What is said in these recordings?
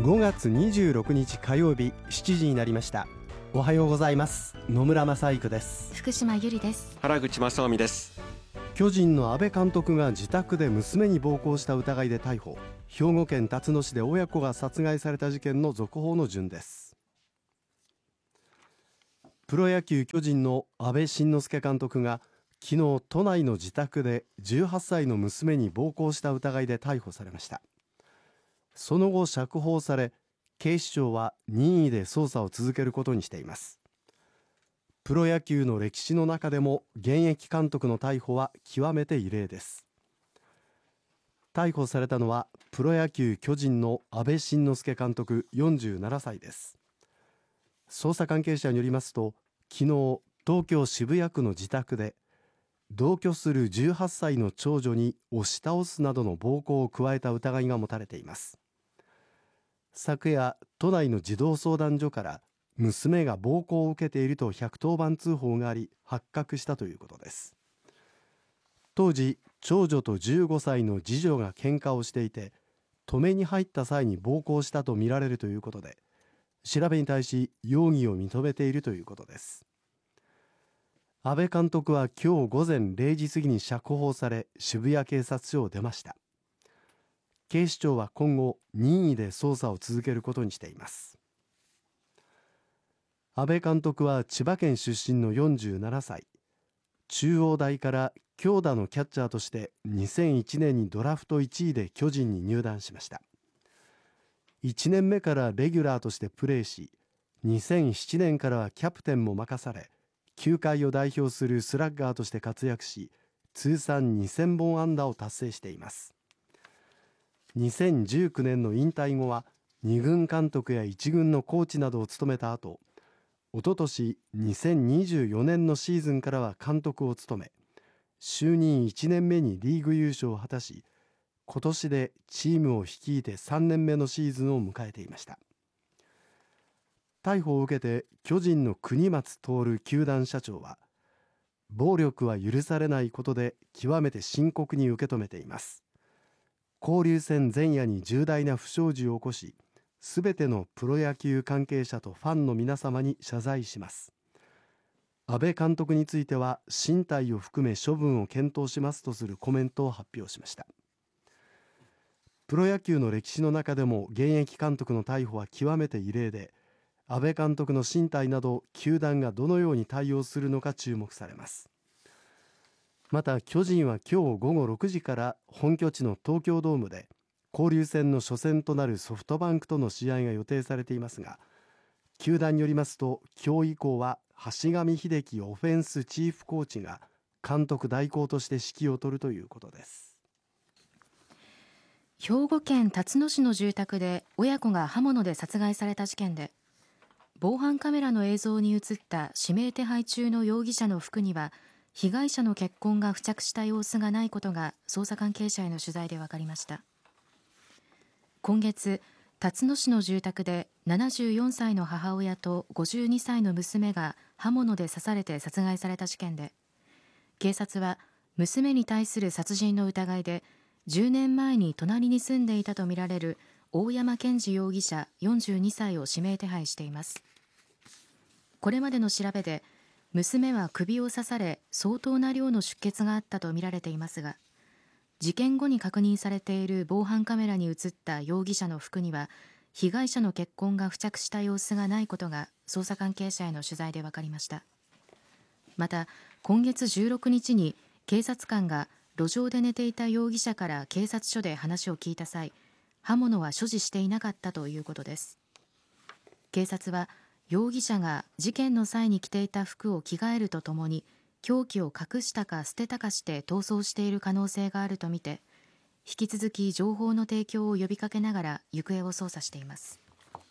5月26日火曜日7時になりました。おはようございます。野村正育です。 福島ゆりです。 原口正臣です。 巨人の阿部監督が自宅で娘に暴行した疑いで逮捕。兵庫県たつの市で親子が殺害された事件の続報の順です。プロ野球巨人の阿部慎之助監督が昨日都内の自宅で18歳の娘に暴行した疑いで逮捕されました。その後釈放され、警視庁は任意で捜査を続けることにしています。プロ野球の歴史の中でも現役監督の逮捕は極めて異例です。逮捕されたのはプロ野球巨人の阿部慎之助監督47歳です。捜査関係者によりますと、昨日東京渋谷区の自宅で同居する18歳の長女に押し倒すなどの暴行を加えた疑いが持たれています。昨夜、都内の児童相談所から娘が暴行を受けていると110番通報があり、発覚したということです。当時、長女と15歳の次女が喧嘩をしていて、止めに入った際に暴行したとみられるということで、調べに対し容疑を認めているということです。阿部監督は今日午前0時過ぎに釈放され、渋谷警察署を出ました。警視庁は今後任意で捜査を続けることにしています。阿部監督は千葉県出身の47歳。中央大から強打のキャッチャーとして2001年にドラフト1位で巨人に入団しました。1年目からレギュラーとしてプレーし、2007年からはキャプテンも任され、球界を代表するスラッガーとして活躍し、通算2000本安打を達成しています。2019年の引退後は2軍監督や1軍のコーチなどを務めた後、おととし2024年のシーズンからは監督を務め、就任1年目にリーグ優勝を果たし、今年でチームを率いて3年目のシーズンを迎えていました。逮捕を受けて巨人の國松徹球団社長は、暴力は許されないことで極めて深刻に受け止めています。交流戦前夜に重大な不祥事を起こし、すべてのプロ野球関係者とファンの皆様に謝罪します。阿部監督については進退を含め処分を検討しますとするコメントを発表しました。プロ野球の歴史の中でも現役監督の逮捕は極めて異例で、阿部監督の進退など球団がどのように対応するのか注目されます。また巨人は今日午後6時から本拠地の東京ドームで交流戦の初戦となるソフトバンクとの試合が予定されていますが、球団によりますと今日以降は橋上秀樹オフェンスチーフコーチが監督代行として指揮を執るということです。 兵庫県たつの市の住宅で親子が刃物で殺害された事件で、防犯カメラの映像に映った指名手配中の容疑者の服には被害者の血痕が付着した様子がないことが捜査関係者への取材で分かりました。今月、辰野市の住宅で74歳の母親と52歳の娘が刃物で刺されて殺害された事件で、警察は娘に対する殺人の疑いで10年前に隣に住んでいたとみられる大山健二容疑者42歳を指名手配しています。これまでの調べで娘は首を刺され相当な量の出血があったとみられていますが、事件後に確認されている防犯カメラに映った容疑者の服には被害者の血痕が付着した様子がないことが捜査関係者への取材で分かりました。また今月16日に警察官が路上で寝ていた容疑者から警察署で話を聞いた際、刃物は所持していなかったということです。警察は容疑者が事件の際に着ていた服を着替えるとともに凶器を隠したか捨てたかして逃走している可能性があるとみて、引き続き情報の提供を呼びかけながら行方を捜査しています。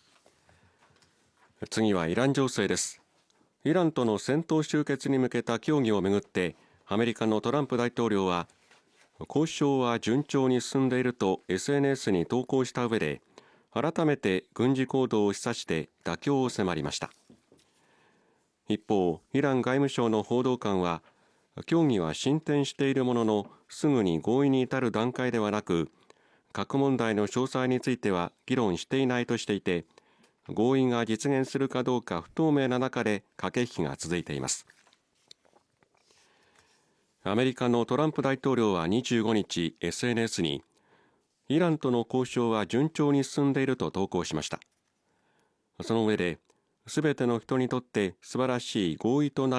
次はイラン情勢です。イランとの戦闘終結に向けた協議をめぐってアメリカのトランプ大統領は、交渉は順調に進んでいると SNS に投稿した上で、改めて軍事行動を示唆して妥協を迫りました。一方、イラン外務省の報道官は、協議は進展しているもののすぐに合意に至る段階ではなく、 核問題の詳細については議論していないとしていて、合意が実現するかどうか不透明な中で駆け引きが続いています。アメリカのトランプ大統領は25日 SNS に、イランとの交渉は順調に進んでいると投稿しました。その上で、すべての人にとって素晴らしい合意となる